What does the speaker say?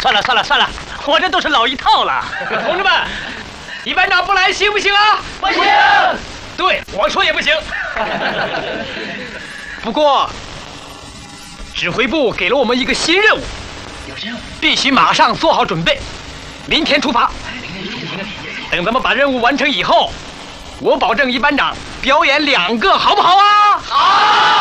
算了算了算了，我这都是老一套了。同志们，一班长不来行不行啊？ 不行。 对，我说也不行。不过，指挥部给了我们一个新任务，必须马上做好准备，明天出发。等咱们把任务完成以后，我保证一班长表演2个，好不好啊？好。